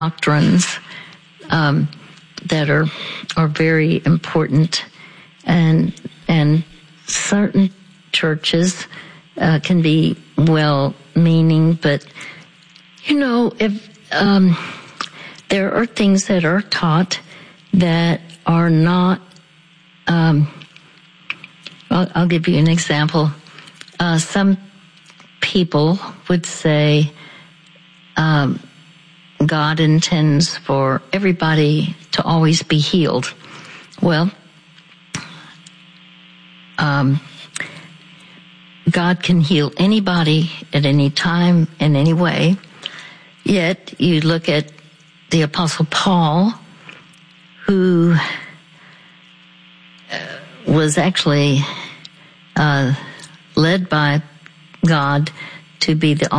doctrines that are very important, and certain churches can be well-meaning, but if there are things that are taught that are not. I'll give you an example. Some people would say God intends for everybody to always be healed. Well, God can heal anybody at any time in any way. Yet you look at the Apostle Paul, who was actually led by God to be the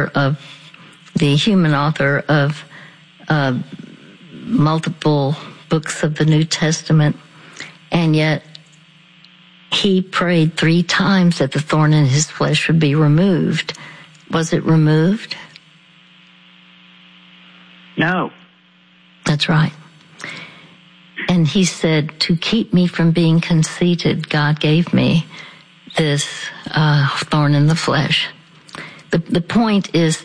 human author of multiple books of the New Testament, and yet he prayed 3 times that the thorn in his flesh would be removed. Was it removed? No. That's right. And he said, to keep me from being conceited, God gave me this thorn in the flesh. The point is,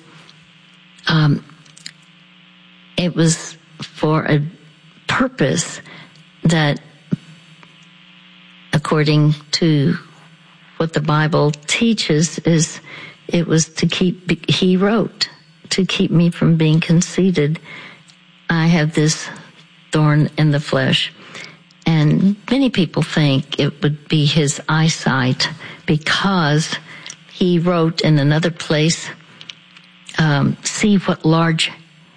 it was for a purpose that, according to what the Bible teaches, it was to keep, he wrote, to keep me from being conceited. I have this thorn in the flesh. And many people think it would be his eyesight, because he wrote in another place, see what large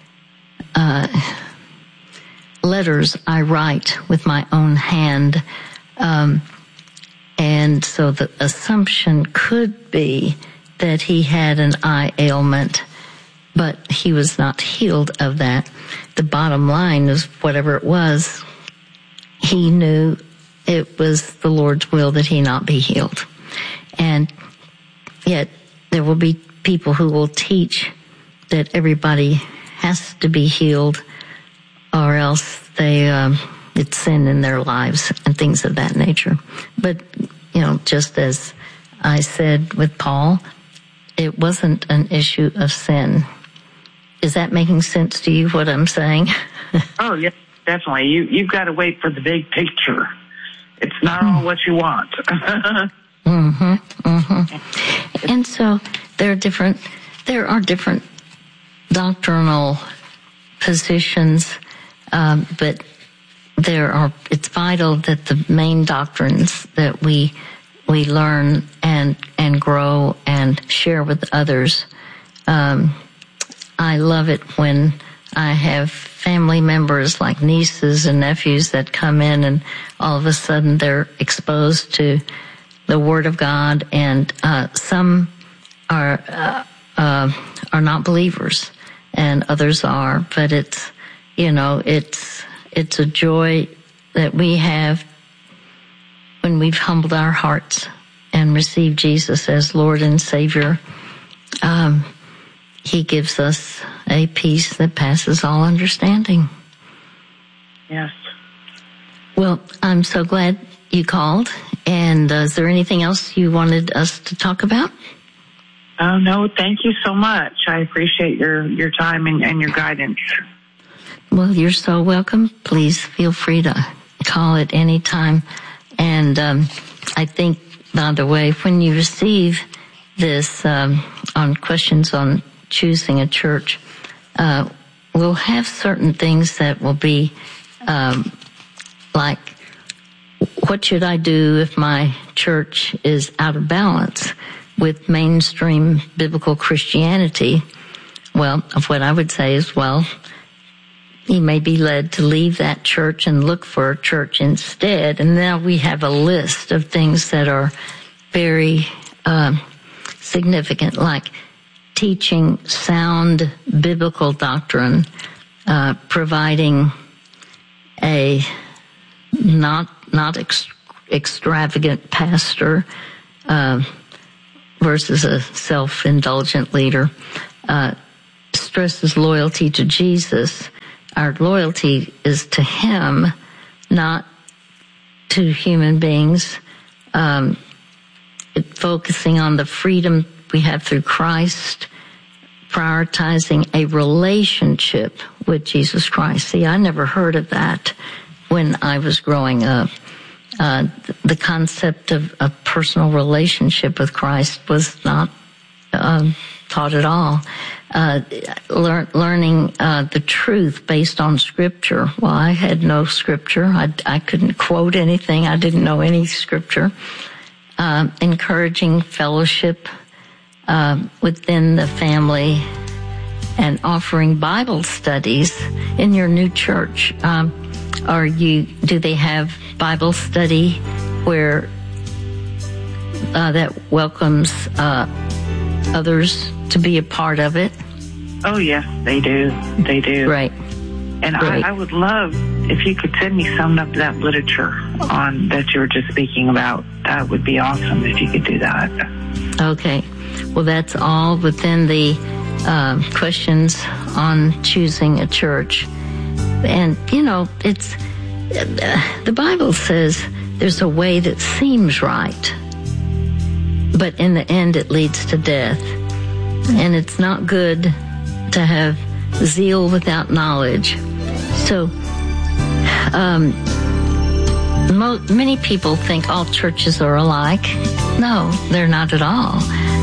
letters I write with my own hand. And so the assumption could be that he had an eye ailment, but he was not healed of that. The bottom line is, whatever it was, he knew it was the Lord's will that he not be healed. And yet there will be people who will teach that everybody has to be healed, or else it's sin in their lives and things of that nature. But, just as I said with Paul, it wasn't an issue of sin. Is that making sense to you, what I'm saying? Oh, yes, definitely. You've got to wait for the big picture. It's not all what you want. And so there are different doctrinal positions, but it's vital that the main doctrines that we learn and grow and share with others. I love it when I have family members like nieces and nephews that come in, and all of a sudden they're exposed to the Word of God, and some are not believers, and others are. But it's a joy that we have when we've humbled our hearts and received Jesus as Lord and Savior. He gives us a peace that passes all understanding. Yes. Well, I'm so glad you called. And is there anything else you wanted us to talk about? Oh, no, thank you so much. I appreciate your time and your guidance. Well, you're so welcome. Please feel free to call at any time. And I think, by the way, when you receive this on questions on choosing a church, we'll have certain things that will be like, what should I do if my church is out of balance with mainstream biblical Christianity? Well, what I would say is, you may be led to leave that church and look for a church instead. And now we have a list of things that are very significant, like teaching sound biblical doctrine, providing a not extravagant pastor versus a self-indulgent leader, stresses loyalty to Jesus. Our loyalty is to him, not to human beings. Focusing on the freedom we have through Christ, prioritizing a relationship with Jesus Christ. See, I never heard of that when I was growing up. The concept of a personal relationship with Christ was not taught at all. Learning the truth based on Scripture. Well, I had no Scripture. I couldn't quote anything. I didn't know any Scripture. Encouraging fellowship within the family and offering Bible studies in your new church. Do they have Bible study where that welcomes others to be a part of it? Oh, yes, they do. They do. Right. And right. I would love if you could send me some of that literature on that you were just speaking about. That would be awesome if you could do that. Okay. Well, that's all within the questions on choosing a church. And, it's the Bible says there's a way that seems right, but in the end it leads to death. And it's not good to have zeal without knowledge. So, many people think all churches are alike. No, they're not at all.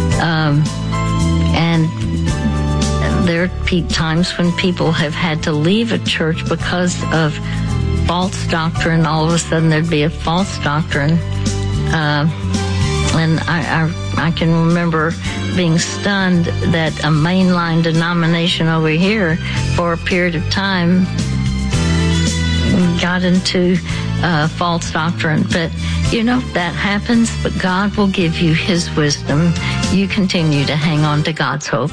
And there are times when people have had to leave a church because of false doctrine. All of a sudden there'd be a false doctrine. And I can remember being stunned that a mainline denomination over here for a period of time got into false doctrine. But, that happens, but God will give you his wisdom. You continue to hang on to God's hope.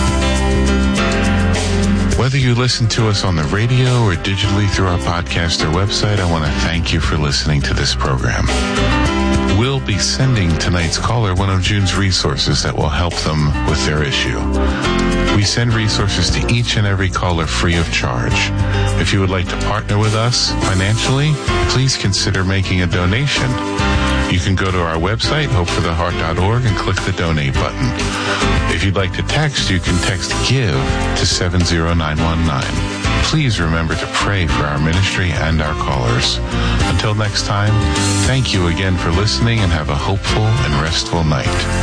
Whether you listen to us on the radio or digitally through our podcast or website, I want to thank you for listening to this program. We'll be sending tonight's caller one of June's resources that will help them with their issue. We send resources to each and every caller free of charge. If you would like to partner with us financially, please consider making a donation. You can go to our website, hopefortheheart.org, and click the donate button. If you'd like to text, you can text GIVE to 70919. Please remember to pray for our ministry and our callers. Until next time, thank you again for listening and have a hopeful and restful night.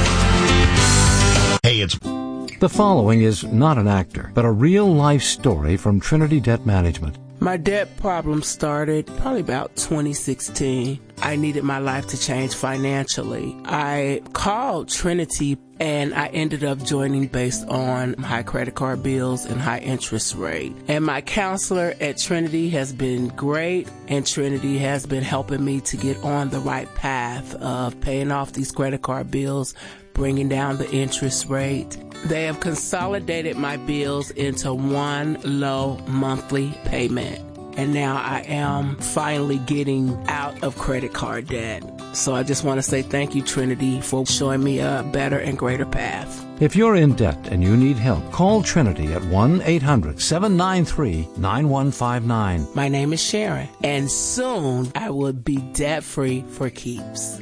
Hey, The following is not an actor, but a real-life story from Trinity Debt Management. My debt problem started probably about 2016. I needed my life to change financially. I called Trinity and I ended up joining based on high credit card bills and high interest rate. And my counselor at Trinity has been great, and Trinity has been helping me to get on the right path of paying off these credit card bills, bringing down the interest rate. They have consolidated my bills into one low monthly payment. And now I am finally getting out of credit card debt. So I just want to say thank you, Trinity, for showing me a better and greater path. If you're in debt and you need help, call Trinity at 1-800-793-9159. My name is Sharon, and soon I will be debt-free for keeps.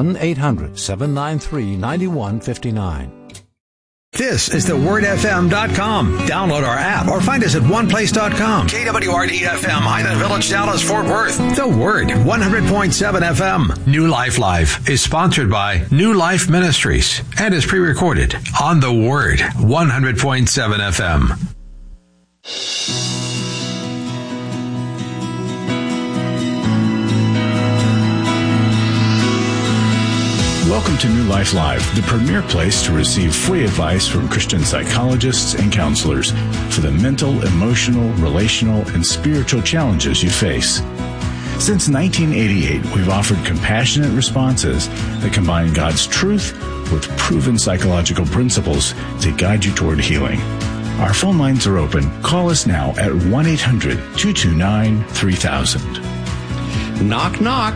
1-800-793-9159. This is thewordfm.com. Download our app or find us at oneplace.com. KWRD-FM, Highland Village, Dallas, Fort Worth. The Word, 100.7 FM. New Life Live is sponsored by New Life Ministries and is pre-recorded on The Word, 100.7 FM. Welcome to New Life Live, the premier place to receive free advice from Christian psychologists and counselors for the mental, emotional, relational, and spiritual challenges you face. Since 1988, we've offered compassionate responses that combine God's truth with proven psychological principles to guide you toward healing. Our phone lines are open. Call us now at 1-800-229-3000. Knock, knock.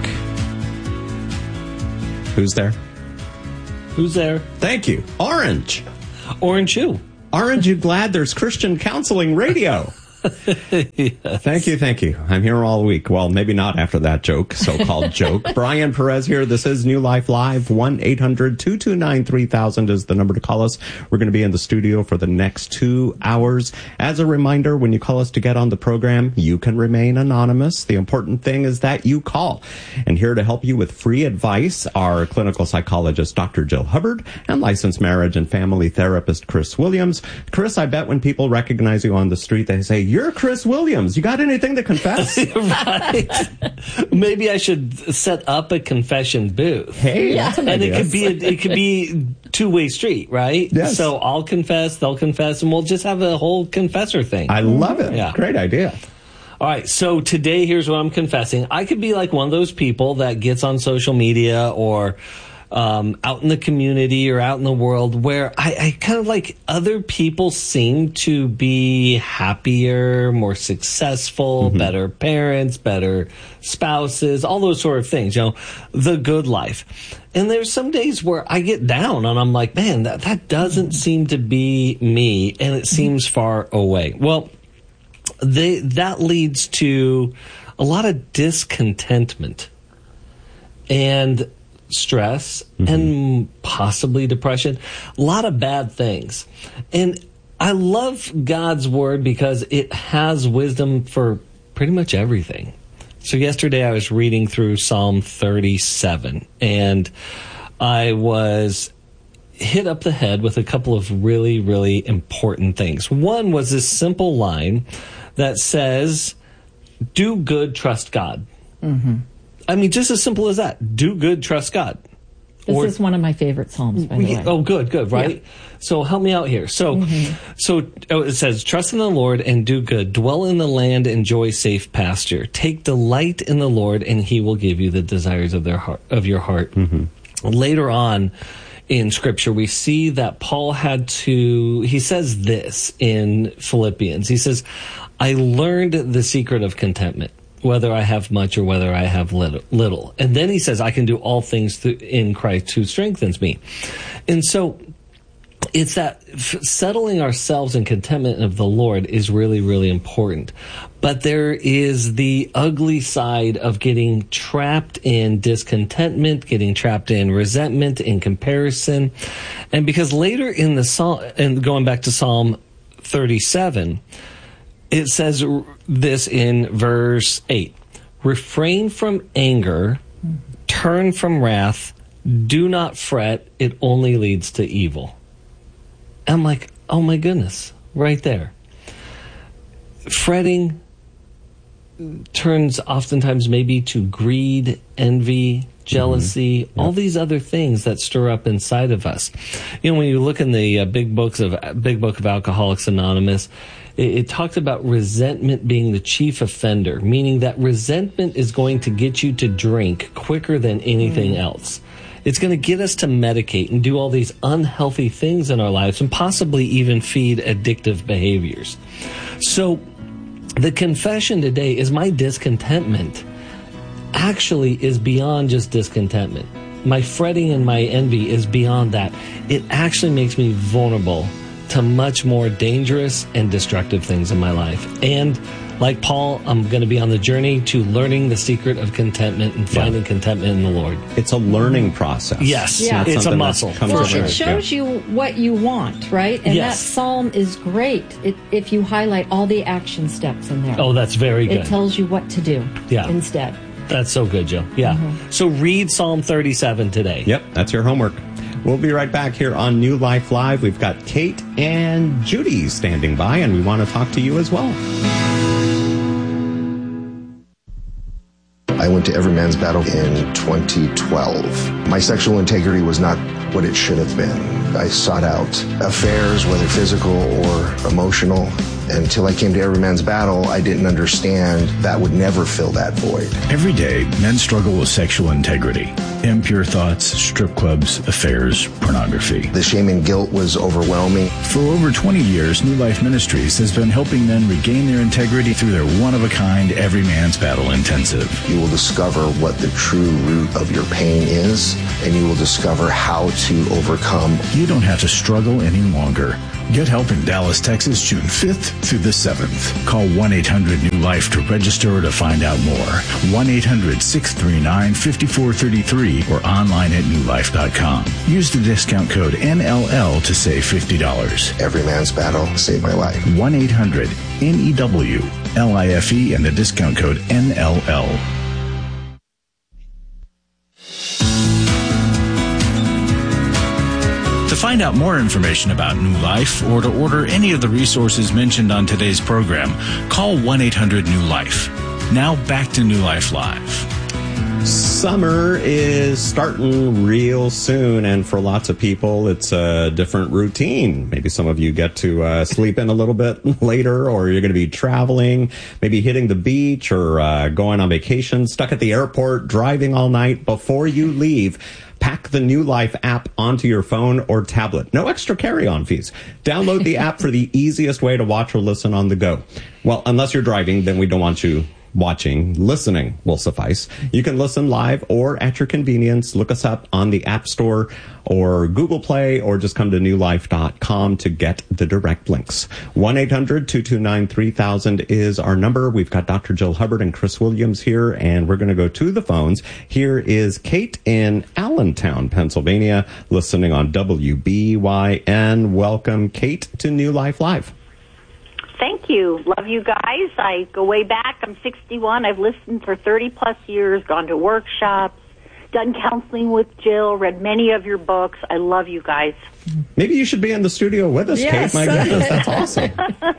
Who's there? Who's there? Thank you. Orange. Orange who? Aren't you glad there's Christian Counseling Radio? Yes. Thank you. I'm here all week. Well, maybe not after that so-called joke. Brian Perez here. This is New Life Live. 1-800-229-3000 is the number to call us. We're going to be in the studio for the next 2 hours. As a reminder, when you call us to get on the program, you can remain anonymous. The important thing is that you call. And here to help you with free advice are clinical psychologist Dr. Jill Hubbard and licensed marriage and family therapist Chris Williams. Chris, I bet when people recognize you on the street, they say, "You're Chris Williams. You got anything to confess?" Right. Maybe I should set up a confession booth. Hey, that's an idea. And it could be two-way street, right? Yes. So I'll confess, they'll confess, and we'll just have a whole confessor thing. I love it. Yeah. Great idea. All right, so today, here's what I'm confessing. I could be like one of those people that gets on social media or out in the community or out in the world where I kind of like other people seem to be happier, more successful, better parents, better spouses, all those sort of things, the good life. And there's some days where I get down and I'm like, man, that doesn't seem to be me, and it seems far away. Well, that leads to a lot of discontentment and stress and possibly depression, a lot of bad things. And I love God's word because it has wisdom for pretty much everything. So yesterday I was reading through Psalm 37 and I was hit up the head with a couple of really, really important things. One was this simple line that says, "Do good, trust God." I mean, just as simple as that. Do good, trust God. This is one of my favorite Psalms, by the way. Oh, good, right? Yeah. So help me out here. So it says, "Trust in the Lord and do good. Dwell in the land, enjoy safe pasture. Take delight in the Lord, and he will give you the desires of your heart." Later on in Scripture, we see that Paul he says this in Philippians. He says, "I learned the secret of contentment, whether I have much or whether I have little." And then he says, "I can do all things in Christ who strengthens me." And so it's that settling ourselves in contentment of the Lord is really, really important. But there is the ugly side of getting trapped in discontentment, getting trapped in resentment, in comparison. And because later in the Psalm, and going back to Psalm 37, it says this in verse 8, "Refrain from anger, turn from wrath, do not fret, it only leads to evil." I'm like, oh my goodness, right there. Fretting turns oftentimes maybe to greed, envy, jealousy, all these other things that stir up inside of us. When you look in the big book of Alcoholics Anonymous, it talks about resentment being the chief offender, meaning that resentment is going to get you to drink quicker than anything else. It's going to get us to medicate and do all these unhealthy things in our lives and possibly even feed addictive behaviors. So the confession today is my discontentment actually is beyond just discontentment. My fretting and my envy is beyond that. It actually makes me vulnerable to much more dangerous and destructive things in my life. And like Paul, I'm going to be on the journey to learning the secret of contentment and finding contentment in the Lord. It's a learning process. Yes, it's a muscle. Well, it shows you what you want, right? And that psalm is great if you highlight all the action steps in there. Oh, that's very good. It tells you what to do instead. That's so good, Joe. Yeah. So read Psalm 37 today. Yep, that's your homework. We'll be right back here on New Life Live. We've got Kate and Judy standing by, and we want to talk to you as well. I went to Every Man's Battle in 2012. My sexual integrity was not what it should have been. I sought out affairs, whether physical or emotional. Until I came to Every Man's Battle, I didn't understand that would never fill that void. Every day, men struggle with sexual integrity. Impure thoughts, strip clubs, affairs, pornography. The shame and guilt was overwhelming. For over 20 years, New Life Ministries has been helping men regain their integrity through their one-of-a-kind Every Man's Battle Intensive. You will discover what the true root of your pain is, and you will discover how to overcome. You don't have to struggle any longer. Get help in Dallas, Texas, June 5th through the 7th. Call 1-800-NEW-LIFE to register or to find out more. 1-800-639-5433 or online at newlife.com. Use the discount code NLL to save $50. Every man's battle saved my life. 1-800-NEW-LIFE and the discount code NLL. To find out more information about New Life or to order any of the resources mentioned on today's program, call 1-800-NEW-LIFE. Now back to New Life Live. Summer is starting real soon, and for lots of people, it's a different routine. Maybe some of you get to sleep in a little bit later, or you're going to be traveling, maybe hitting the beach or going on vacation, stuck at the airport, driving all night. Before you leave, pack the New Life app onto your phone or tablet. No extra carry-on fees. Download the app for the easiest way to watch or listen on the go. Well, unless you're driving, then we don't want you watching. Listening will suffice. You can listen live or at your convenience. Look us up on the App Store or Google Play, or just come to newlife.com to get the direct links. 1-800-229-3000 is our number. We've got Dr. Jill Hubbard and Chris Williams here, and we're going to go to the phones. Here is Kate in Allentown, Pennsylvania, listening on WBYN. Welcome, Kate, to New Life Live. Thank you. Love you guys. I go way back. I'm 61. I've listened for 30-plus years, gone to workshops, done counseling with Jill, read many of your books. I love you guys. Maybe you should be in the studio with us, yes. Kate. My goodness, that's awesome.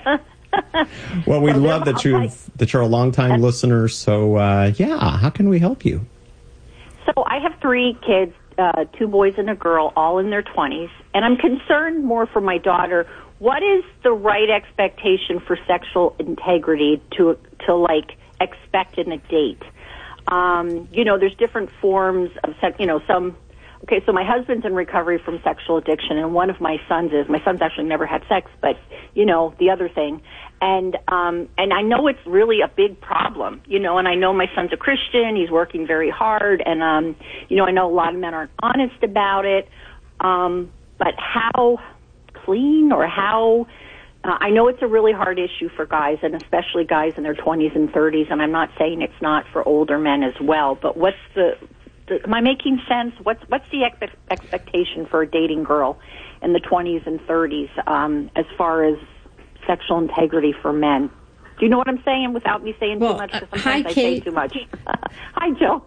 Well, we love that you're a longtime listener. So, how can we help you? So I have 3 kids, 2 boys and a girl, all in their 20s, and I'm concerned more for my daughter. What is the right expectation for sexual integrity to expect in a date? There's different forms of sex. So my husband's in recovery from sexual addiction, and one of my sons actually never had sex, but the other thing, and I know it's really a big problem, and I know my son's a Christian, he's working very hard, and I know a lot of men aren't honest about it, but how clean or how I know it's a really hard issue for guys, and especially guys in their 20s and 30s, and I'm not saying it's not for older men as well, but what's am I making sense? What's the expectation for a dating girl in the 20s and 30s as far as sexual integrity for men? Do you know what I'm saying without me saying too much? Hi, Kate. I say too much. Hi, Jill.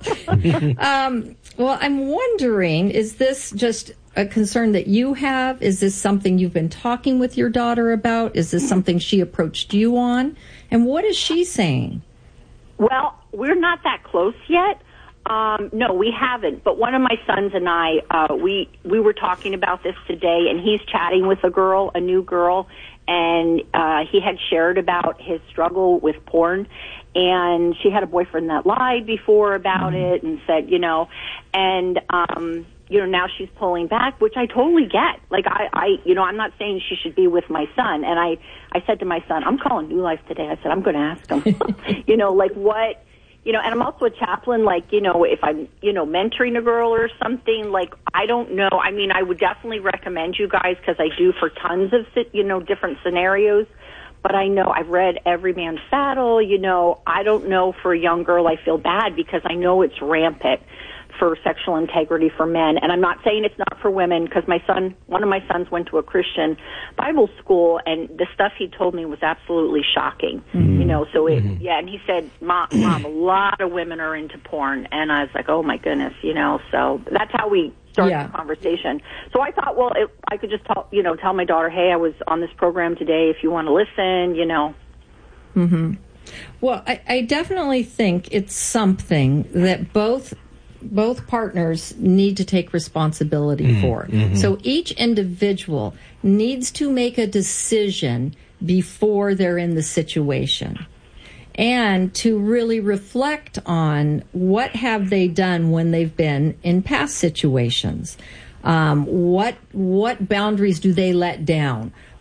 Well, I'm wondering, is this just a concern that you have? Is this something you've been talking with your daughter about? Is this something she approached you on? And what is she saying? Well, we're not that close yet. No, we haven't. But one of my sons and I, we were talking about this today, and he's chatting with a new girl, and he had shared about his struggle with porn, and she had a boyfriend that lied before about it and said, and now she's pulling back, which I totally get. Like, I'm not saying she should be with my son. And I said to my son, I'm calling New Life today. I said, I'm going to ask him, what, and I'm also a chaplain, if I'm, mentoring a girl or something, I don't know. I mean, I would definitely recommend you guys, because I do for tons of, different scenarios. But I know I've read Every Man's Battle, I don't know, for a young girl, I feel bad because I know it's rampant for sexual integrity for men. And I'm not saying it's not for women, because one of my sons went to a Christian Bible school, and the stuff he told me was absolutely shocking. And he said, Mom, a lot of women are into porn. And I was like, oh my goodness, so that's how we started the conversation. So I thought, well, I could just tell my daughter, hey, I was on this program today, if you want to listen, Mm-hmm. Well, I definitely think it's something that both partners need to take responsibility for. Mm-hmm. So each individual needs to make a decision before they're in the situation, and to really reflect on what have they done when they've been in past situations. What boundaries do they let down?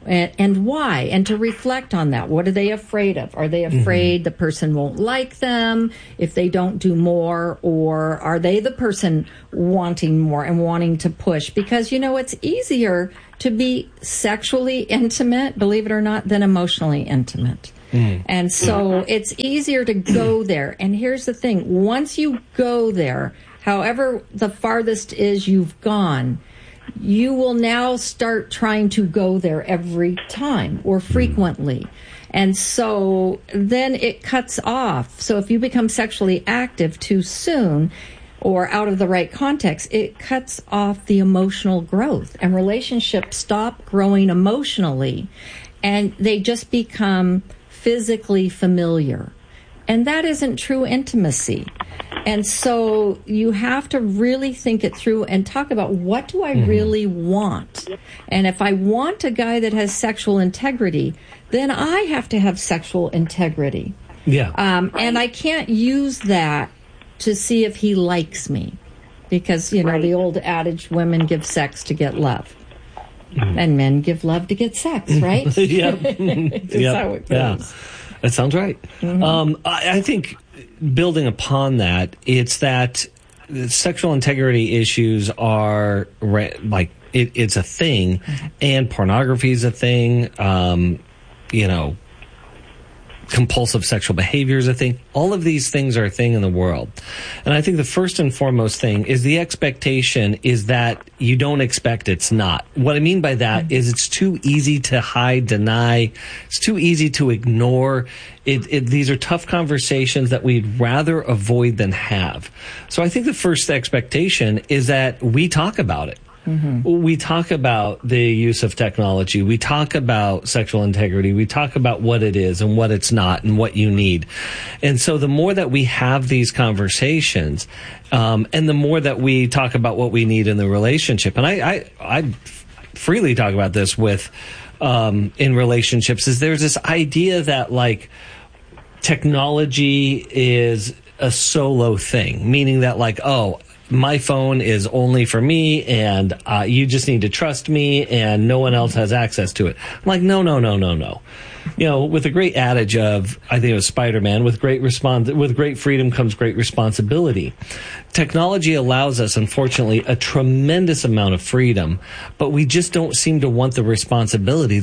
and why, and to reflect on that. What are they afraid of? Are they afraid the person won't like them if they don't do more, or are they the person wanting more and wanting to push? Because, it's easier to be sexually intimate, believe it or not, than emotionally intimate. And so it's easier to go there. And here's the thing. Once you go there, however the farthest is you've gone, you will now start trying to go there every time or frequently. And so then it cuts off. So if you become sexually active too soon or out of the right context, it cuts off the emotional growth, and relationships stop growing emotionally, and they just become physically familiar. And that isn't true intimacy. And so you have to really think it through and talk about, what do I really want? And if I want a guy that has sexual integrity, then I have to have sexual integrity. Yeah. And I can't use that to see if he likes me. Because, the old adage, women give sex to get love. And men give love to get sex, right? Yep. That's how it goes. Yeah. That sounds right. I think building upon that, it's that sexual integrity issues are it's a thing, and pornography is a thing. Compulsive sexual behavior is a thing. All of these things are a thing in the world. And I think the first and foremost thing is the expectation is that you don't expect it's not. What I mean by that is it's too easy to hide, deny. It's too easy to ignore. These are tough conversations that we'd rather avoid than have. So I think the first expectation is that we talk about it. We talk about the use of technology. We talk about sexual integrity. We talk about what it is and what it's not and what you need. And so the more that we have these conversations, and the more that we talk about what we need in the relationship, and I freely talk about this with in relationships, is there's this idea that technology is a solo thing, meaning that my phone is only for me, and you just need to trust me, and no one else has access to it. I'm no. With the great adage of, I think it was Spider-Man, with great freedom comes great responsibility. Technology allows us, unfortunately, a tremendous amount of freedom, but we just don't seem to want the responsibility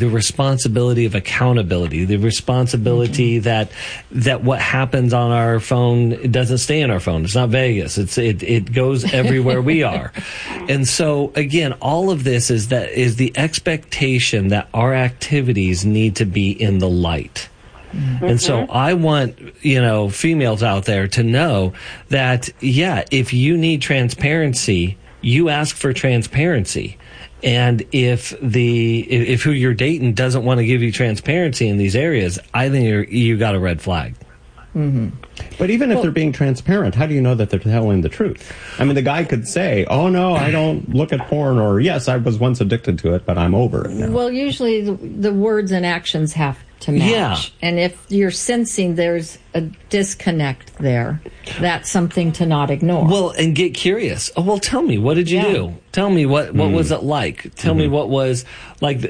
of accountability, the responsibility that what happens on our phone doesn't stay on our phone. It's not Vegas. It goes everywhere we are. And so, again, all of this is the expectation that our activities need to be in the light. And so I want, females out there to know that, if you need transparency, you ask for transparency. And if who you're dating doesn't want to give you transparency in these areas, I think you got a red flag. But even if they're being transparent, how do you know that they're telling the truth? I mean, the guy could say, oh, no, I don't look at porn, or yes, I was once addicted to it, but I'm over it now. Well, usually the words and actions have to match. Yeah. And if you're sensing there's a disconnect there, that's something to not ignore. Well, and get curious. Oh, well, tell me, what did you do? Tell me, what was it like? Tell me what was like,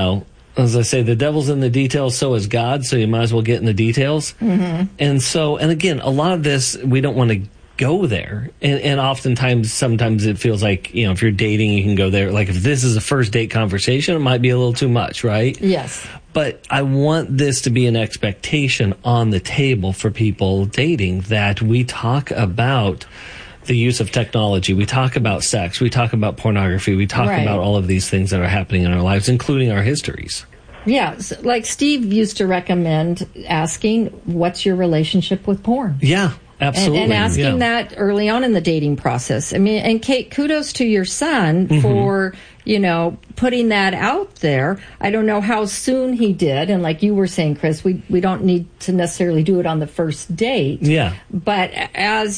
as I say, the devil's in the details, so is God, so you might as well get in the details. And again, a lot of this, we don't want to go there. And oftentimes, sometimes it feels like, if you're dating, you can go there. Like, if this is a first date conversation, it might be a little too much, right? Yes. But I want this to be an expectation on the table for people dating, that we talk about the use of technology. We talk about sex. We talk about pornography. We talk about all of these things that are happening in our lives, including our histories. Yeah, like Steve used to recommend asking, what's your relationship with porn? Yeah, absolutely. And asking that early on in the dating process. I mean, and Kate, kudos to your son for, putting that out there. I don't know how soon he did. And like you were saying, Chris, we don't need to necessarily do it on the first date. Yeah. But as,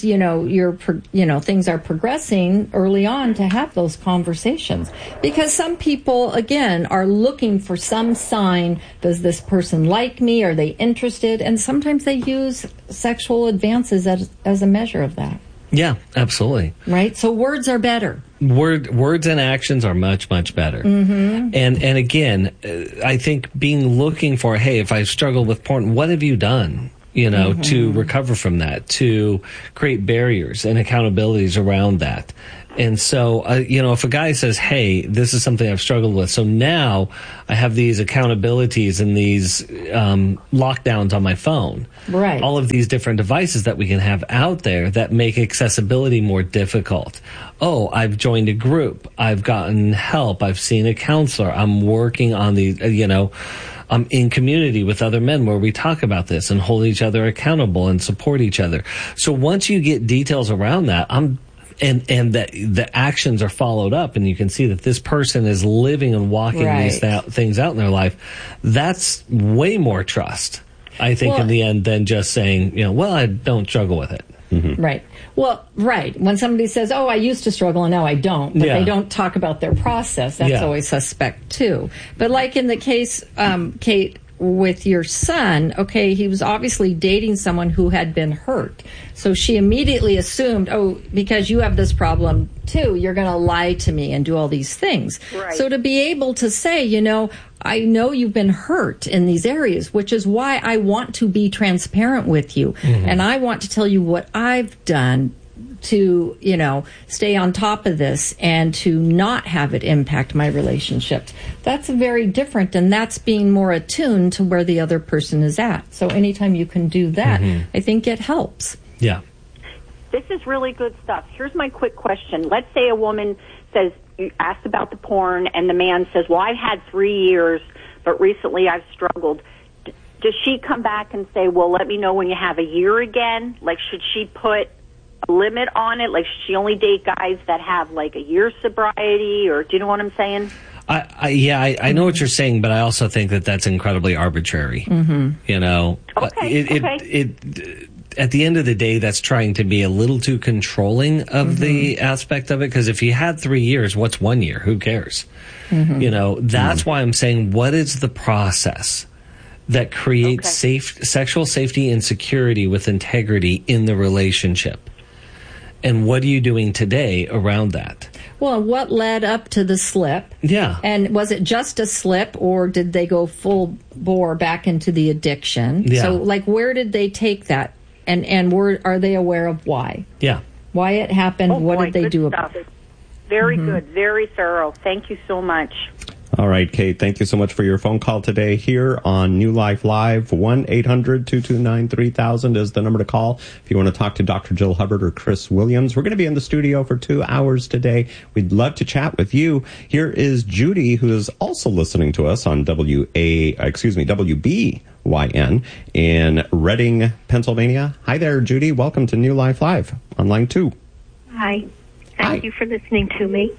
things are progressing early on, to have those conversations. Because some people, again, are looking for some sign. Does this person like me? Are they interested? And sometimes they use sexual advances as a measure of that. Yeah, absolutely. Right? So words are better. Words and actions are much, much better. Mm-hmm. And again, I think looking for, hey, if I've struggled with porn, what have you done? To recover from that, to create barriers and accountabilities around that. And so, if a guy says, hey, this is something I've struggled with, so now I have these accountabilities and these lockdowns on my phone. Right. All of these different devices that we can have out there that make accessibility more difficult. Oh, I've joined a group. I've gotten help. I've seen a counselor. I'm working on the, I'm in community with other men where we talk about this and hold each other accountable and support each other. So once you get details around that, and that the actions are followed up, and you can see that this person is living and walking these things out in their life, that's way more trust, I think, in the end, than just saying, well, I don't struggle with it. Mm-hmm. Right. Well, right. When somebody says, oh, I used to struggle and now I don't, but they don't talk about their process, that's always suspect too. But like in the case, Kate, with your son, okay, he was obviously dating someone who had been hurt. So she immediately assumed, oh, because you have this problem too, you're going to lie to me and do all these things. Right. So to be able to say, I know you've been hurt in these areas, which is why I want to be transparent with you. Mm-hmm. And I want to tell you what I've done to, stay on top of this and to not have it impact my relationships. That's very different, and that's being more attuned to where the other person is at. So anytime you can do that, I think it helps. Yeah. This is really good stuff. Here's my quick question. Let's say a woman says, you asked about the porn, and the man says, well, I've had 3 years, but recently I've struggled. Does she come back and say, well, let me know when you have a year again? Like, should she put a limit on it? Like, should she only date guys that have, like, a year's sobriety? Or do you know what I'm saying? I know what you're saying, but I also think that that's incredibly arbitrary. Mm-hmm. Okay. At the end of the day, that's trying to be a little too controlling of the aspect of it. Because if you had 3 years, what's 1 year? Who cares? That's why I'm saying, what is the process that creates sexual safety and security with integrity in the relationship? And what are you doing today around that? Well, what led up to the slip? Yeah. And was it just a slip, or did they go full bore back into the addiction? Yeah. So, like, where did they take that? And are they aware of why? Yeah. Why it happened? What did they do about it? Very good. Very thorough. Thank you so much. All right, Kate, thank you so much for your phone call today here on New Life Live. 1-800-229-3000 is the number to call if you want to talk to Dr. Jill Hubbard or Chris Williams. We're going to be in the studio for 2 hours today. We'd love to chat with you. Here is Judy, who is also listening to us on WBYN in Reading, Pennsylvania. Hi there, Judy. Welcome to New Life Live on line 2. Hi. Thank you for listening to me.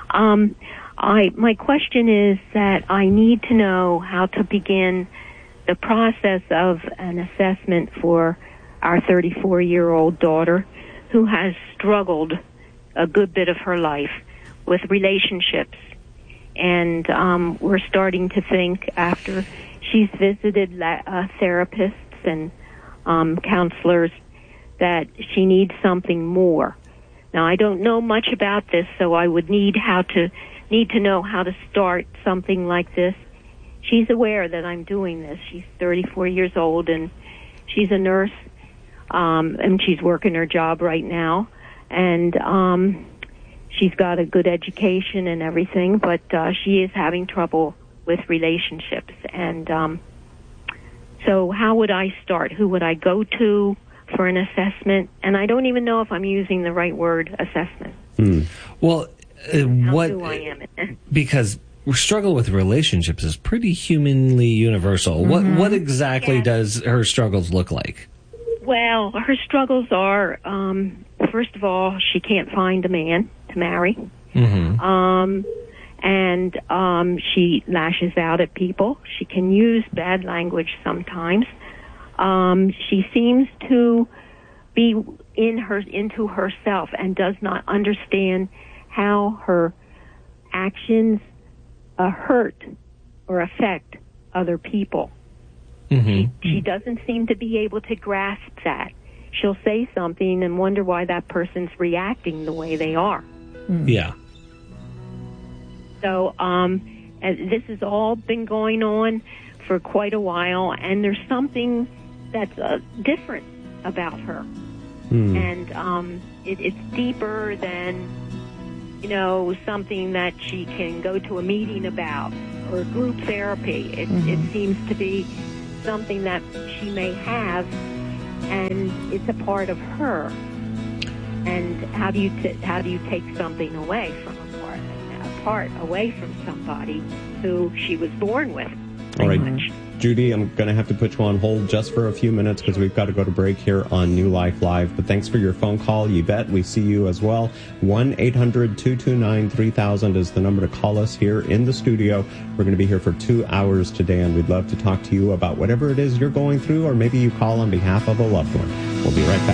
My question is that I need to know how to begin the process of an assessment for our 34-year-old daughter who has struggled a good bit of her life with relationships. And we're starting to think, after she's visited therapists and counselors, that she needs something more. Now, I don't know much about this, so I would need to know how to start something like this. She's aware that I'm doing this. She's 34 years old, and she's a nurse, and she's working her job right now. And she's got a good education and everything, but she is having trouble with relationships. And so how would I start? Who would I go to for an assessment? And I don't even know if I'm using the right word, assessment. Well, because struggle with relationships is pretty humanly universal. What exactly does her struggles look like? Well, her struggles are, first of all, she can't find a man to marry. And she lashes out at people. She can use bad language sometimes. She seems to be into herself and does not understand how her actions hurt or affect other people. She doesn't seem to be able to grasp that. She'll say something and wonder why that person's reacting the way they are. Yeah. So this has all been going on for quite a while, and there's something that's different about her. And it's deeper than, something that she can go to a meeting about or group therapy. It seems to be something that she may have, and it's a part of her. And how do you take something away from a part away from somebody who she was born with? All right, Judy, I'm going to have to put you on hold just for a few minutes because we've got to go to break here on New Life Live. But thanks for your phone call, Yvette. We see you as well. 1-800-229-3000 is the number to call us here in the studio. We're going to be here for 2 hours today, and we'd love to talk to you about whatever it is you're going through, or maybe you call on behalf of a loved one. We'll be right back.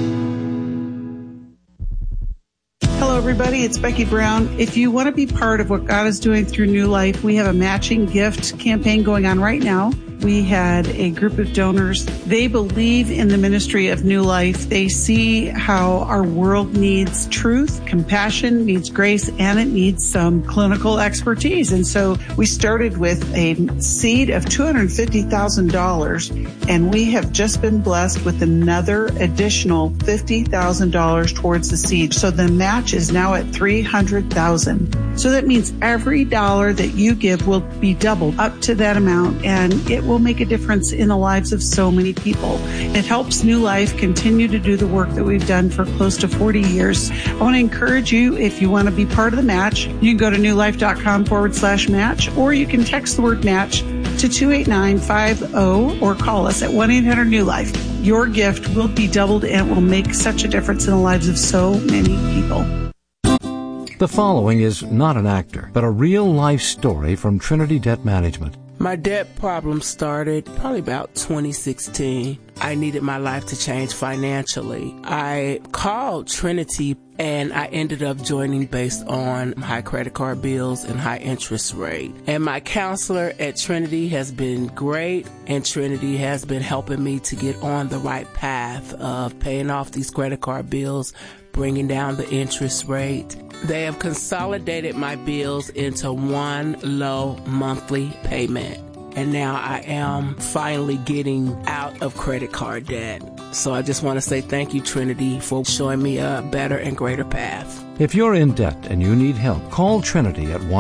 Hello, everybody. It's Becky Brown. If you want to be part of what God is doing through New Life, we have a matching gift campaign going on right now. We had a group of donors. They believe in the ministry of New Life. They see how our world needs truth, compassion, needs grace, and it needs some clinical expertise. And so we started with a seed of $250,000, and we have just been blessed with another additional $50,000 towards the seed. So the match is now at $300,000. So that means every dollar that you give will be doubled up to that amount, and it will make a difference in the lives of so many people. It helps New Life continue to do the work that we've done for close to 40 years. I want to encourage you, if you want to be part of the match, you can go to newlife.com/match, or you can text the word match to 28950 or call us at 1-800-NEW-LIFE. Your gift will be doubled and it will make such a difference in the lives of so many people. The following is not an actor, but a real-life story from Trinity Debt Management. My debt problem started probably about 2016. I needed my life to change financially. I called Trinity and I ended up joining based on high credit card bills and high interest rate. And my counselor at Trinity has been great, and Trinity has been helping me to get on the right path of paying off these credit card bills, bringing down the interest rate. They have consolidated my bills into one low monthly payment. And now I am finally getting out of credit card debt. So I just want to say thank you, Trinity, for showing me a better and greater path. If you're in debt and you need help, call Trinity at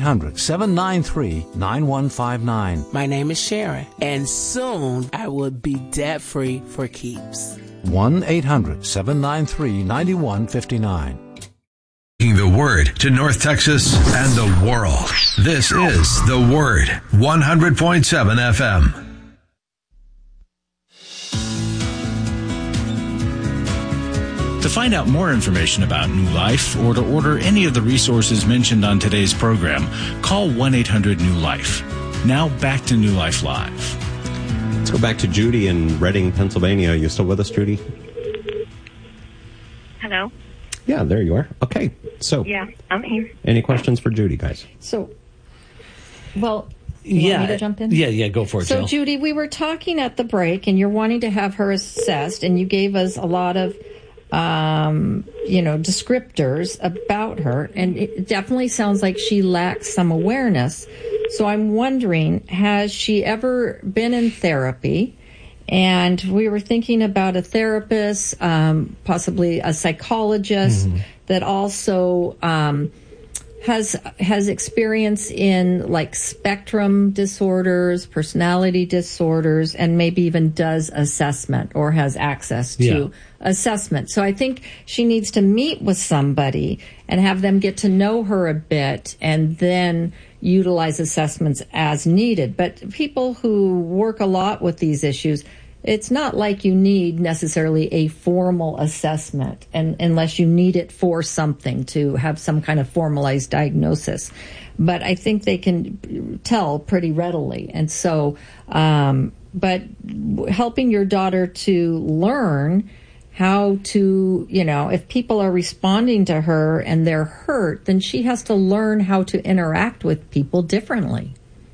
1-800-793-9159. My name is Sharon, and soon I will be debt-free for keeps. 1-800-793-9159. The Word to North Texas and the world. This is The Word, 100.7 FM. To find out more information about New Life or to order any of the resources mentioned on today's program, call 1-800-NEW-LIFE. Now back to New Life Live. Let's go back to Judy in Reading, Pennsylvania. Are you still with us, Judy? Hello? Yeah, there you are. Okay, so. Yeah, I'm here. Any questions for Judy, guys? So, well, you want me to jump in? Yeah, go for it, So, Jill. Judy, we were talking at the break, and you're wanting to have her assessed, and you gave us a lot of, descriptors about her, and it definitely sounds like she lacks some awareness. So I'm wondering, has she ever been in therapy? And we were thinking about a therapist, possibly a psychologist that also has experience in like spectrum disorders, personality disorders, and maybe even does assessment or has access to assessment. So I think she needs to meet with somebody and have them get to know her a bit and then utilize assessments as needed. But people who work a lot with these issues, it's not like you need necessarily a formal assessment and unless you need it for something to have some kind of formalized diagnosis. But I think they can tell pretty readily. And so, but helping your daughter to learn how to, if people are responding to her and they're hurt, then she has to learn how to interact with people differently.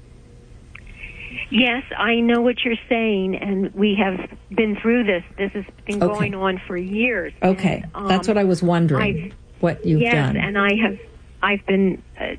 Yes, I know what you're saying, and we have been through this. This has been going on for years. Okay, and, that's what I was wondering, what you've done. Yes, and I I've been,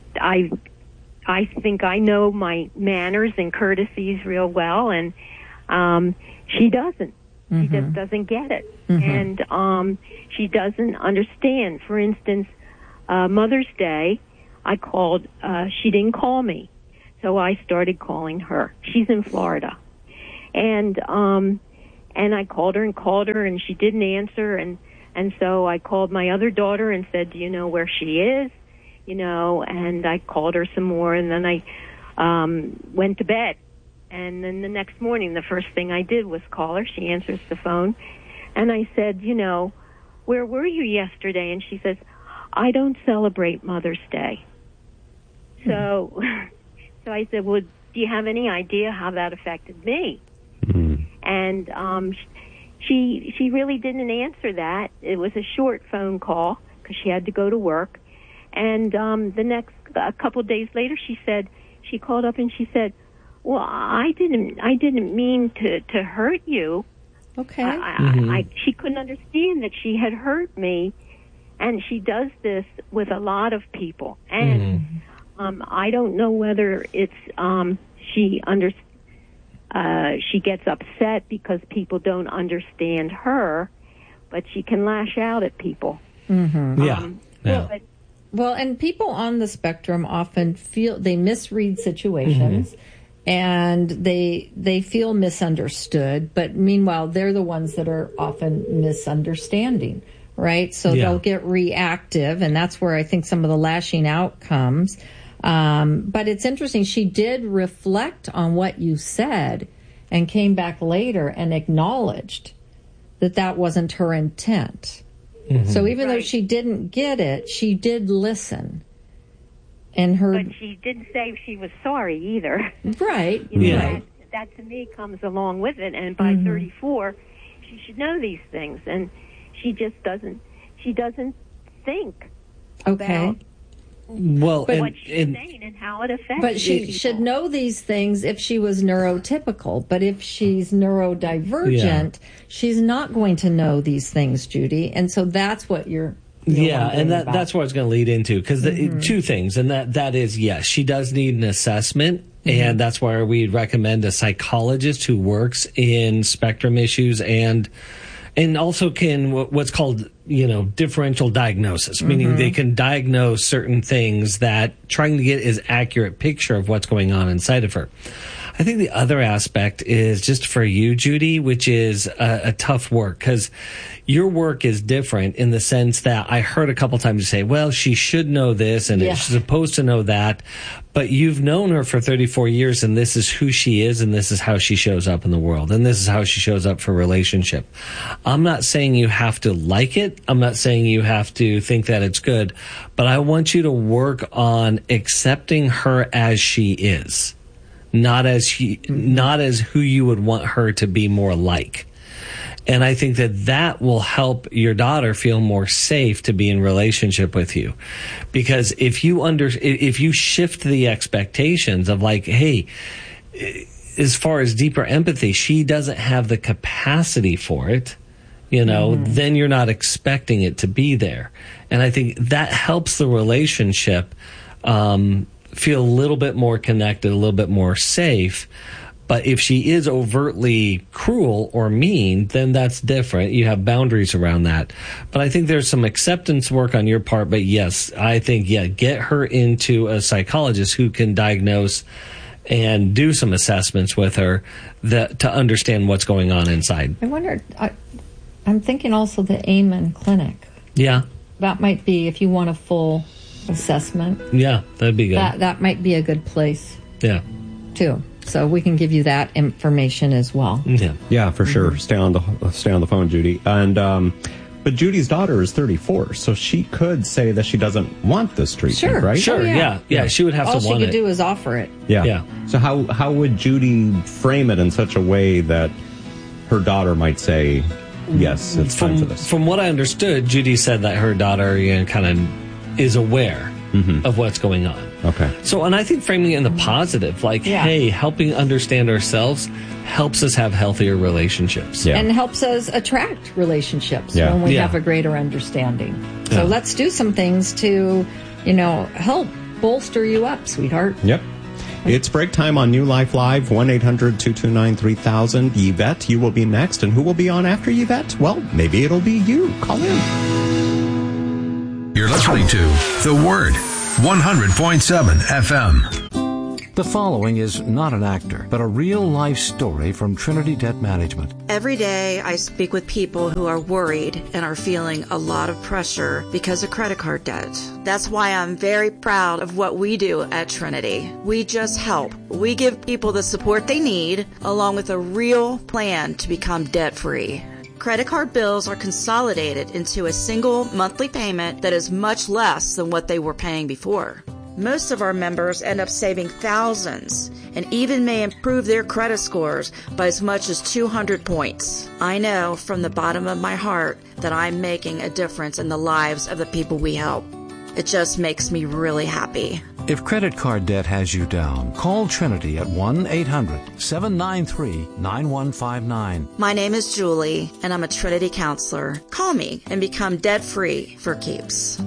I think I know my manners and courtesies real well, and she doesn't. She just doesn't get it. And she doesn't understand. For instance, Mother's Day, I called, she didn't call me. So I started calling her. She's in Florida. And I called her, and she didn't answer, and so I called my other daughter and said, do you know where she is? You know, and I called her some more, and then I went to bed. And then the next morning, the first thing I did was call her. She answers the phone. And I said, you know, where were you yesterday? And she says, I don't celebrate Mother's Day. So I said, well, do you have any idea how that affected me? And she really didn't answer that. It was a short phone call because she had to go to work. And a couple of days later, she called up and she said, well, I didn't mean to hurt you. Okay. She couldn't understand that she had hurt me, and she does this with a lot of people. And I don't know whether it's she gets upset because people don't understand her, but she can lash out at people. Well, and people on the spectrum often feel they misread situations. And they feel misunderstood, but meanwhile, they're the ones that are often misunderstanding, right? So they'll get reactive, and that's where I think some of the lashing out comes. But it's interesting. She did reflect on what you said and came back later and acknowledged that wasn't her intent. So even though she didn't get it, she did listen. But she didn't say she was sorry either. Right. You know, that to me comes along with it. And by 34, she should know these things. And she just doesn't. She doesn't think about what she's saying and how it affects. But she should know these things if she was neurotypical. But if she's neurodivergent, she's not going to know these things, Judy. And so that's what you're. And that's what I was going to lead into, because two things, and that is, yes, she does need an assessment, and that's why we recommend a psychologist who works in spectrum issues and also can what's called, differential diagnosis, meaning they can diagnose certain things that trying to get as accurate picture of what's going on inside of her. I think the other aspect is just for you, Judy, which is a tough work, because your work is different in the sense that I heard a couple times you say, well, she should know this and she's supposed to know that, but you've known her for 34 years and this is who she is and this is how she shows up in the world and this is how she shows up for relationship. I'm not saying you have to like it. I'm not saying you have to think that it's good, but I want you to work on accepting her as she is. Not as who you would want her to be more like. And I think that will help your daughter feel more safe to be in relationship with you. Because if you shift the expectations of like, hey, as far as deeper empathy, she doesn't have the capacity for it, then you're not expecting it to be there. And I think that helps the relationship feel a little bit more connected, a little bit more safe. But if she is overtly cruel or mean, then that's different. You have boundaries around that. But I think there's some acceptance work on your part. But yes, I think, get her into a psychologist who can diagnose and do some assessments with her to understand what's going on inside. I wonder, I'm thinking also the Amen Clinic. Yeah. That might be, if you want a full assessment. Yeah, that'd be good. That might be a good place. Yeah. Too. So we can give you that information as well. Yeah, for sure. Stay on the phone, Judy. And but Judy's daughter is 34, so she could say that she doesn't want this treatment, right? Sure. Yeah. She would have to want it. All she could do is offer it. Yeah. So how would Judy frame it in such a way that her daughter might say, yes, it's time for this? From what I understood, Judy said that her daughter kind of is aware of what's going on. Okay. So, and I think framing it in the positive, like, hey, helping understand ourselves helps us have healthier relationships. And helps us attract relationships when we have a greater understanding. So let's do some things to help bolster you up, sweetheart. Yep. It's break time on New Life Live, 1-800-229-3000. Yvette, you will be next. And who will be on after Yvette? Well, maybe it'll be you. Call in. You're listening to The Word, 100.7 FM. The following is not an actor, but a real-life story from Trinity Debt Management. Every day I speak with people who are worried and are feeling a lot of pressure because of credit card debt. That's why I'm very proud of what we do at Trinity. We just help. We give people the support they need, along with a real plan to become debt-free. Credit card bills are consolidated into a single monthly payment that is much less than what they were paying before. Most of our members end up saving thousands and even may improve their credit scores by as much as 200 points. I know from the bottom of my heart that I'm making a difference in the lives of the people we help. It just makes me really happy. If credit card debt has you down, call Trinity at 1-800-793-9159. My name is Julie, and I'm a Trinity counselor. Call me and become debt-free for keeps.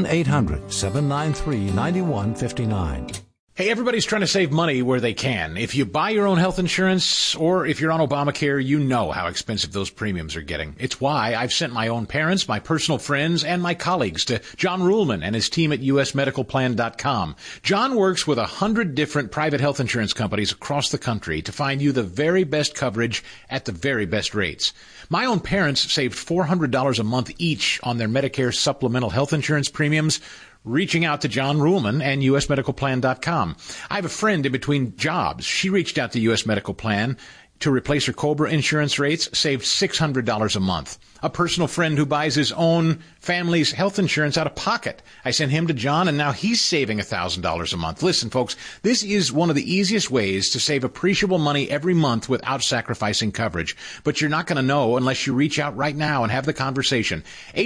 1-800-793-9159. Hey, everybody's trying to save money where they can. If you buy your own health insurance or if you're on Obamacare, you know how expensive those premiums are getting. It's why I've sent my own parents, my personal friends, and my colleagues to John Ruhlman and his team at usmedicalplan.com. John works with 100 different private health insurance companies across the country to find you the very best coverage at the very best rates. My own parents saved $400 a month each on their Medicare supplemental health insurance premiums, reaching out to John Ruhlman and usmedicalplan.com. I have a friend in between jobs. She reached out to US Medical Plan to replace her COBRA insurance rates, saved $600 a month. A personal friend who buys his own family's health insurance out of pocket. I sent him to John, and now he's saving $1,000 a month. Listen, folks, this is one of the easiest ways to save appreciable money every month without sacrificing coverage. But you're not going to know unless you reach out right now and have the conversation.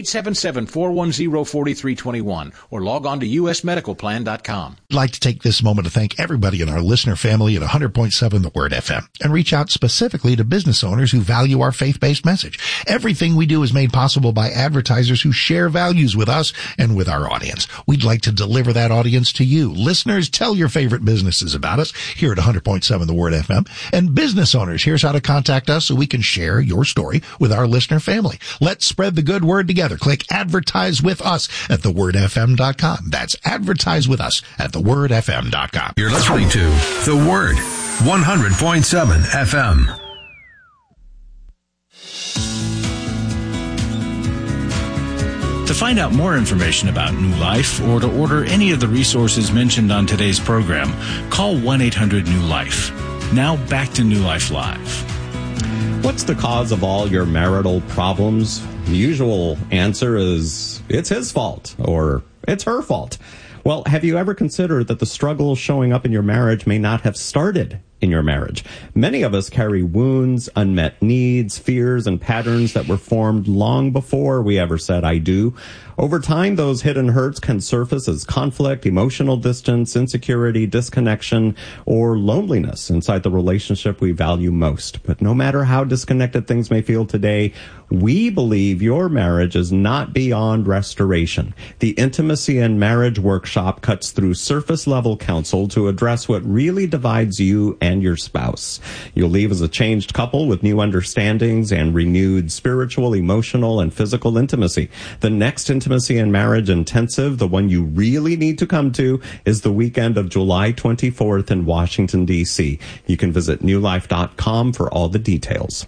877-410-4321 or log on to usmedicalplan.com. I'd like to take this moment to thank everybody in our listener family at 100.7 The Word FM and reach out specifically to business owners who value our faith-based message. Everything we do is made possible by advertisers who share values with us and with our audience. We'd like to deliver that audience to you. Listeners, tell your favorite businesses about us here at 100.7 The Word FM. And business owners, here's how to contact us so we can share your story with our listener family. Let's spread the good word together. Click Advertise with Us at thewordfm.com. That's Advertise with Us at thewordfm.com. You're listening to The Word, 100.7 FM. To find out more information about New Life or to order any of the resources mentioned on today's program, call 1-800-NEW-LIFE. Now back to New Life Live. What's the cause of all your marital problems? The usual answer is it's his fault or it's her fault. Well, have you ever considered that the struggle showing up in your marriage may not have started in your marriage? Many of us carry wounds, unmet needs, fears, and patterns that were formed long before we ever said I do. Over time, those hidden hurts can surface as conflict, emotional distance, insecurity, disconnection, or loneliness inside the relationship we value most. But no matter how disconnected things may feel today, we believe your marriage is not beyond restoration. The Intimacy and Marriage Workshop cuts through surface-level counsel to address what really divides you and your spouse. You'll leave as a changed couple with new understandings and renewed spiritual, emotional, and physical intimacy. The next Intimacy and Marriage Intensive, the one you really need to come to, is the weekend of July 24th in Washington, D.C. You can visit newlife.com for all the details.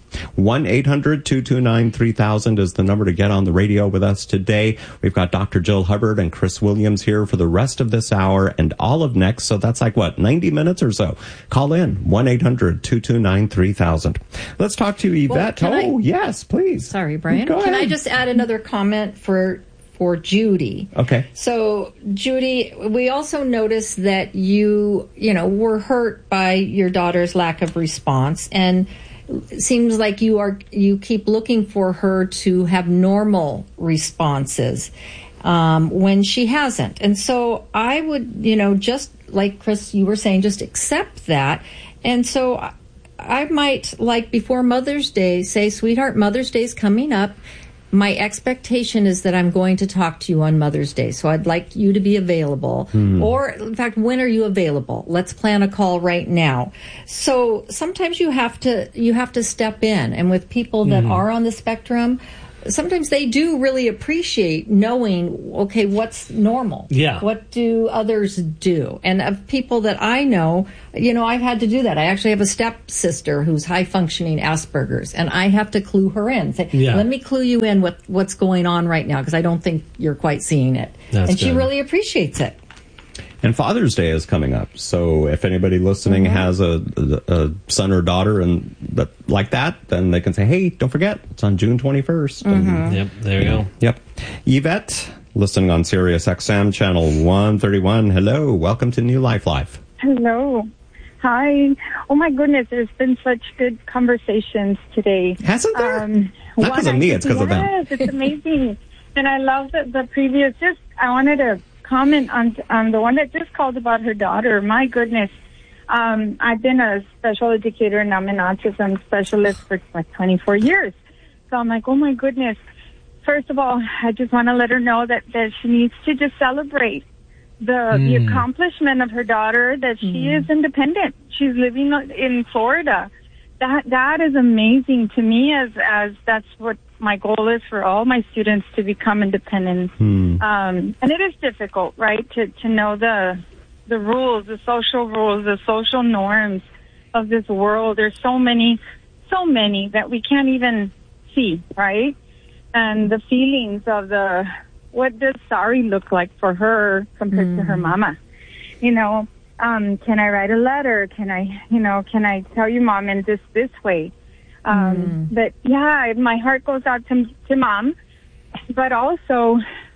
1-800-229-3000 is the number to get on the radio with us today. We've got Dr. Jill Hubbard and Chris Williams here for the rest of this hour and all of next, so that's like, 90 minutes or so. Call in, 1-800-229-3000. Let's talk to Yvette. Yes, please. Sorry, Brian. Go Can ahead. I just add another comment for Judy? Okay. So, Judy, we also noticed that you were hurt by your daughter's lack of response, and it seems like you keep looking for her to have normal responses when she hasn't. And so I would, just like Chris, you were saying, just accept that. And so I might, like before Mother's Day, say, sweetheart, Mother's Day's coming up. my expectation is that I'm going to talk to you on Mother's Day, so I'd like you to be available. Or, in fact, when are you available? Let's plan a call right now. So sometimes you have to step in, and with people that are on the spectrum, sometimes they do really appreciate knowing, okay, what's normal? Yeah. What do others do? And of people that I know, I've had to do that. I actually have a stepsister who's high-functioning Asperger's, and I have to clue her in. Say, let me clue you in with what's going on right now, because I don't think you're quite seeing it. That's she good. really appreciates it. And Father's Day is coming up, so if anybody listening has a son or daughter like that, then they can say, hey, don't forget, it's on June 21st. And, Yep, there you go. Yep. Yvette, listening on Sirius XM Channel 131. Hello, welcome to New Life Live. Hello. Hi. Oh, my goodness, there's been such good conversations today. Hasn't there? Not because of me, it's because of them. Yes, it's amazing. And I love the previous, I wanted to comment on the one that just called about her daughter. My goodness. I've been a special educator and I'm an autism specialist for like 24 years. So I'm like, oh my goodness. First of all, I just want to let her know that she needs to just celebrate the accomplishment of her daughter, that she is independent. She's living in Florida. That is amazing to me, as that's what my goal is for all my students, to become independent. And it is difficult, right, to know the rules, the social norms of this world. There's so many that we can't even see, right? And the feelings of what does sorry look like for her compared to her mama? Can I write a letter? Can I tell you, Mom, in this way? But yeah, my heart goes out to Mom, but also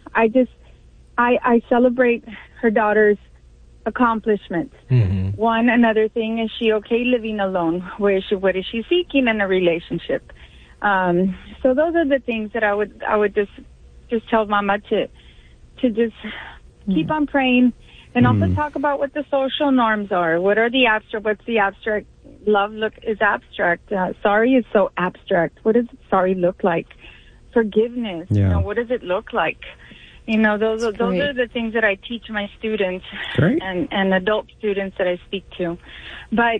I celebrate her daughter's accomplishments. Another thing, is she okay living alone? What is she seeking in a relationship? So those are the things that I would just tell Mama to just keep on praying, and also talk about what the social norms are. What's the abstract? Love is abstract. Sorry is so abstract. What does sorry look like? Forgiveness. Yeah. What does it look like? Those are the things that I teach my students and adult students that I speak to. But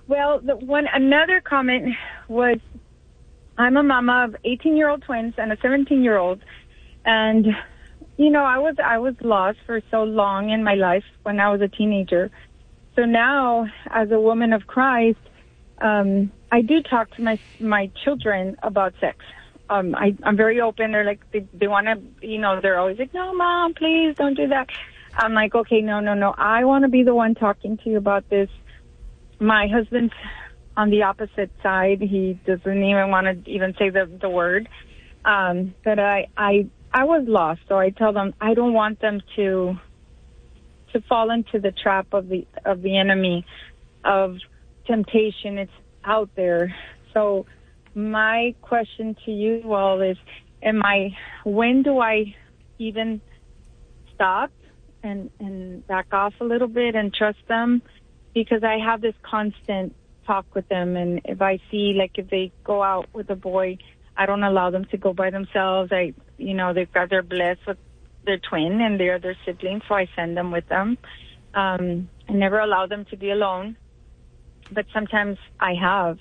another comment was, I'm a mama of 18-year-old twins and a 17-year-old, and I was lost for so long in my life when I was a teenager. So now, as a woman of Christ, I do talk to my children about sex. I'm very open. They're like, they want to, they're always like, no, Mom, please don't do that. I'm like, okay, no. I want to be the one talking to you about this. My husband's on the opposite side. He doesn't even want to even say the word. But I was lost. So I tell them, I don't want them to fall into the trap of the enemy, of temptation. It's out there. So my question to you all is, when do I even stop and back off a little bit and trust them? Because I have this constant talk with them, and if I see, if they go out with a boy, I don't allow them to go by themselves. They're blessed with their twin and they're their siblings, so I send them with them. I never allow them to be alone, but sometimes I have.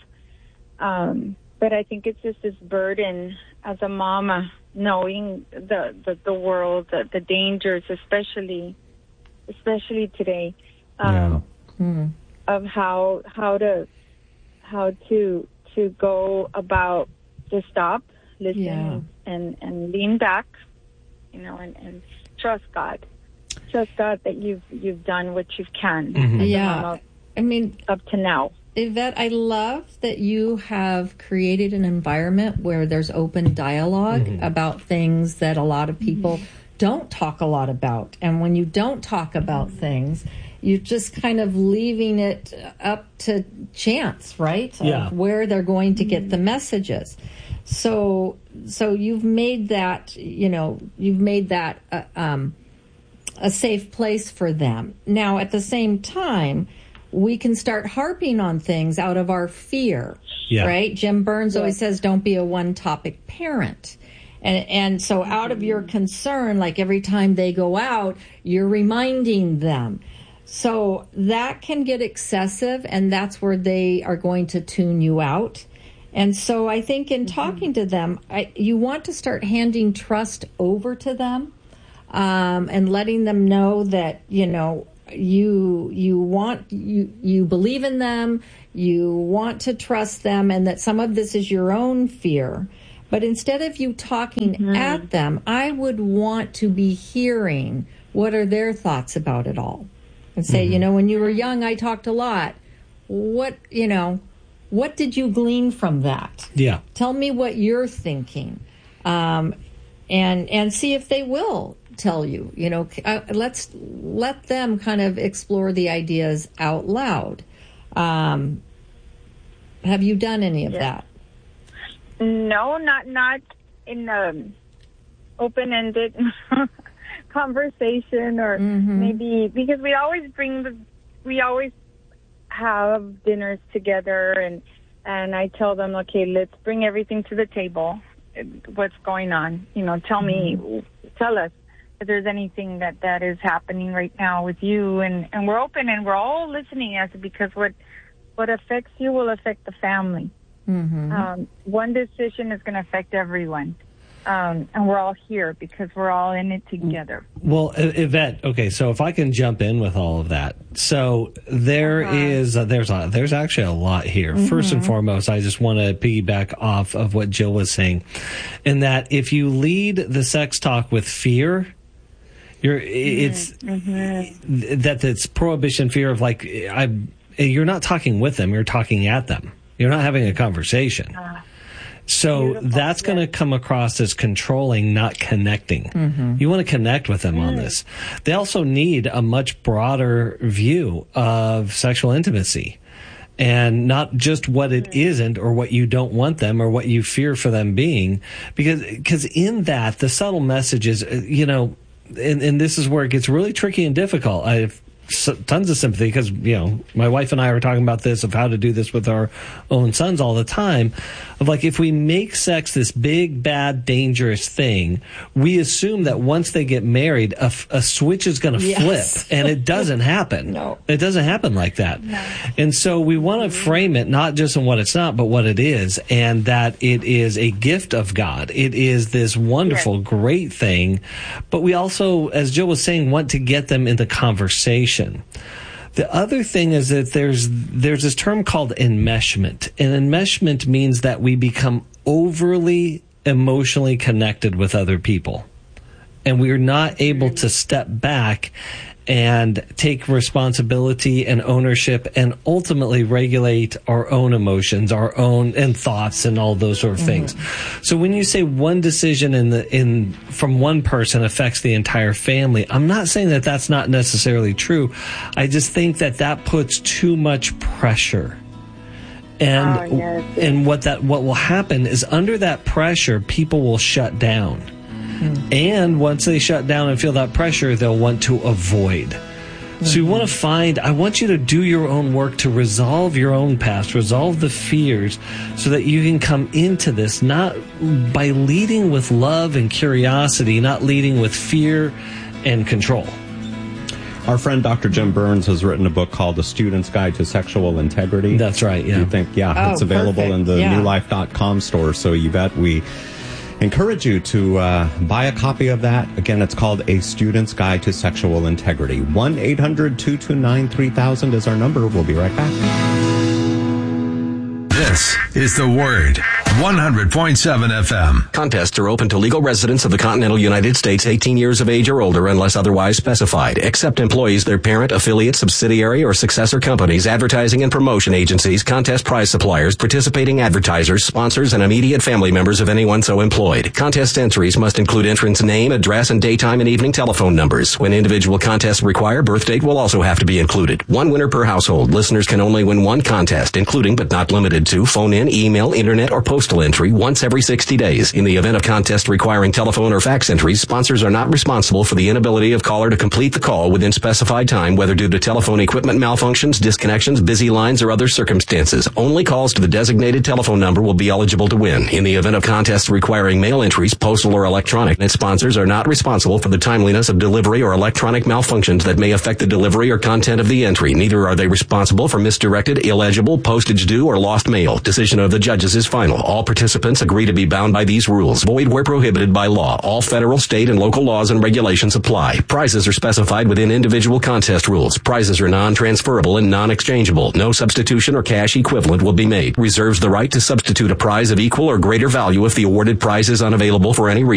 But I think it's just this burden as a mama, knowing the world, the dangers, especially today, of how to go about to stop, listen, and lean back, and trust God. Trust God that you've done what you can. Up to now. Yvette, I love that you have created an environment where there's open dialogue about things that a lot of people don't talk a lot about. And when you don't talk about things, you're just kind of leaving it up to chance, right? Yeah. Of where they're going to get the messages. So you've made that, a safe place for them. Now, at the same time, we can start harping on things out of our fear, right? Jim Burns always says, don't be a one-topic parent. And so out of your concern, like every time they go out, you're reminding them. So that can get excessive, and that's where they are going to tune you out. And so I think in talking to them, you want to start handing trust over to them, and letting them know that, you believe in them, you want to trust them, and that some of this is your own fear. But instead of you talking at them, I would want to be hearing what are their thoughts about it all. And say, when you were young, I talked a lot. What did you glean from that? Yeah. Tell me what you're thinking. And see if they will tell you. Let's let them kind of explore the ideas out loud. Have you done any of that? No, not in the open-ended conversation, or maybe because we always have dinners together, and I tell them, okay, let's bring everything to the table. What's going on? Tell us if there's anything that is happening right now with you, and we're open and we're all listening, because what affects you will affect the family. One decision is going to affect everyone. And we're all here because we're all in it together. Well, Yvette, okay, so if I can jump in with all of that. So there's actually a lot here. First and foremost, I just want to piggyback off of what Jill was saying, in that if you lead the sex talk with fear, it's prohibition fear of you're not talking with them, you're talking at them. You're not having a conversation. So that's going to come across as controlling, not connecting. You want to connect with them on this. They also need a much broader view of sexual intimacy, and not just what it isn't, or what you don't want them, or what you fear for them being. Because in that, the subtle messages, and this is where it gets really tricky and difficult. I've tons of sympathy because, my wife and I are talking about this, of how to do this with our own sons all the time, of if we make sex this big, bad, dangerous thing, we assume that once they get married, a switch is going to flip, and it doesn't happen. No. It doesn't happen like that. No. And so we want to frame it not just in what it's not, but what it is, and that it is a gift of God. It is this wonderful, great thing, but we also, as Jill was saying, want to get them into conversation. The other thing is that there's this term called enmeshment. And enmeshment means that we become overly emotionally connected with other people. And we are not able to step back and take responsibility and ownership and ultimately regulate our own emotions, our own and thoughts and all those sort of things. So when you say one decision from one person affects the entire family, I'm not saying that that's not necessarily true. I just think that puts too much pressure. And what will happen is, under that pressure, people will shut down. And once they shut down and feel that pressure, they'll want to avoid. So you want to I want you to do your own work to resolve your own past, resolve the fears, so that you can come into this not by leading with love and curiosity, not leading with fear and control. Our friend Dr. Jim Burns has written a book called A Student's Guide to Sexual Integrity. That's right, yeah. You think, it's available in the newlife.com store. So Yvette, we encourage you to buy a copy of that. Again, it's called A Student's Guide to Sexual Integrity. 1-800-229-3000 is our number. We'll be right back. This is The Word, 100.7 FM. Contests are open to legal residents of the continental United States 18 years of age or older unless otherwise specified, except employees, their parent, affiliate, subsidiary, or successor companies, advertising and promotion agencies, contest prize suppliers, participating advertisers, sponsors, and immediate family members of anyone so employed. Contest entries must include entrant's name, address, and daytime and evening telephone numbers. When individual contests require, birth date will also have to be included. One winner per household. Listeners can only win one contest, including but not limited to phone-in, email, internet, or post postal entry once every 60 days. In the event of contest requiring telephone or fax entries, sponsors are not responsible for the inability of caller to complete the call within specified time, whether due to telephone equipment malfunctions, disconnections, busy lines, or other circumstances. Only calls to the designated telephone number will be eligible to win. In the event of contests requiring mail entries, postal or electronic, its sponsors are not responsible for the timeliness of delivery or electronic malfunctions that may affect the delivery or content of the entry. Neither are they responsible for misdirected, illegible, postage due, or lost mail. Decision of the judges is final. All participants agree to be bound by these rules. Void where prohibited by law. All federal, state, and local laws and regulations apply. Prizes are specified within individual contest rules. Prizes are non-transferable and non-exchangeable. No substitution or cash equivalent will be made. Reserves the right to substitute a prize of equal or greater value if the awarded prize is unavailable for any reason.